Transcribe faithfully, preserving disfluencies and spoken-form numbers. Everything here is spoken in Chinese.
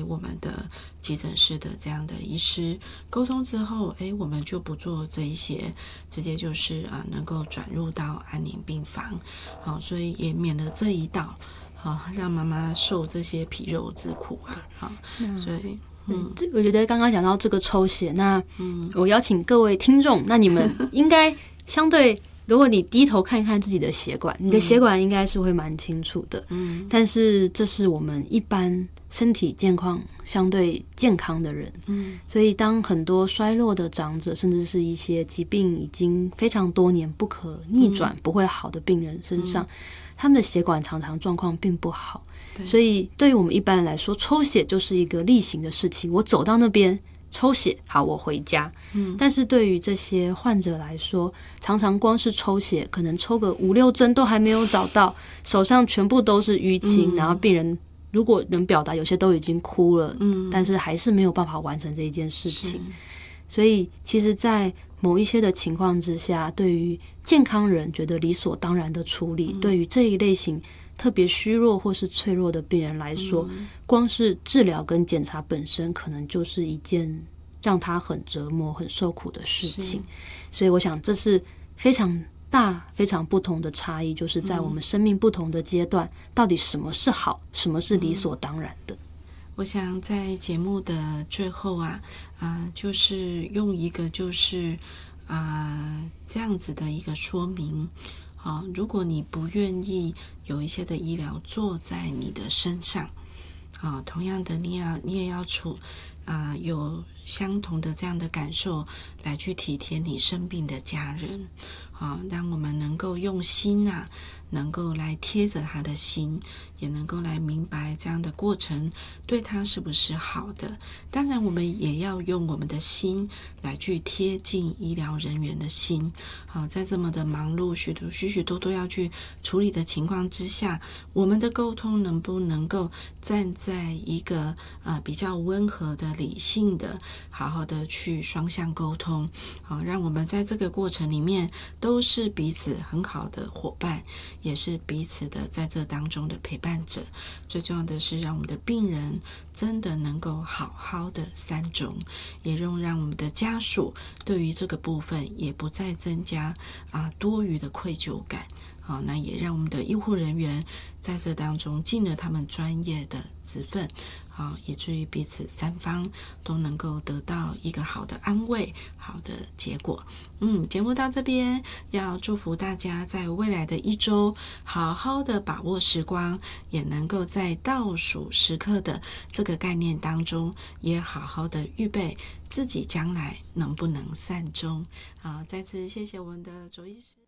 我们的急诊室的这样的医师沟通之后，诶，我们就不做这一些，直接就是啊、呃、能够转入到安宁病房，好、所以也免了这一道，好、让妈妈受这些皮肉之苦啊，好、所以嗯，这我觉得刚刚讲到这个抽血，那嗯，我邀请各位听众，那你们应该相对。如果你低头看一看自己的血管，你的血管应该是会蛮清楚的。嗯，但是这是我们一般身体健康相对健康的人。嗯，所以当很多衰落的长者，甚至是一些疾病已经非常多年不可逆转、不会好的病人身上，他们的血管常常状况并不好。所以对于我们一般人来说，抽血就是一个例行的事情。我走到那边。抽血好，我回家。嗯，但是对于这些患者来说，常常光是抽血，可能抽个五六针都还没有找到，手上全部都是淤青，嗯、然后病人如果能表达，有些都已经哭了，嗯，但是还是没有办法完成这一件事情。所以，其实，在某一些的情况之下，对于健康人觉得理所当然的处理，嗯、对于这一类型。特别虚弱或是脆弱的病人来说，嗯、光是治疗跟检查本身，可能就是一件让他很折磨、很受苦的事情。所以，我想这是非常大、非常不同的差异，就是在我们生命不同的阶段，嗯、到底什么是好，什么是理所当然的。 我想在节目的最后啊，啊、呃，就是用一个就是啊、呃、这样子的一个说明。好，如果你不愿意有一些的医疗做在你的身上，啊，同样的，你要你也要处啊、呃、有相同的这样的感受来去体贴你生病的家人，啊，让我们能够用心啊，能够来贴着他的心，也能够来明白这样的过程对他是不是好的。当然，我们也要用我们的心来去贴近医疗人员的心。好，在这么的忙碌、许多许许多多要去处理的情况之下，我们的沟通能不能够站在一个呃比较温和的、理性的，好好的去双向沟通，好，让我们在这个过程里面都是彼此很好的伙伴，也是彼此的在这当中的陪伴者。最重要的是，让我们的病人真的能够好好的善终，也用让我们的家属对于这个部分也不再增加啊多余的愧疚感。好，那也让我们的医护人员在这当中尽了他们专业的职分，好，以至于彼此三方都能够得到一个好的安慰，好的结果。嗯，节目到这边，要祝福大家在未来的一周好好的把握时光，也能够在倒数时刻的这个概念当中，也好好的预备自己将来能不能善终。好，再次谢谢我们的卓医师。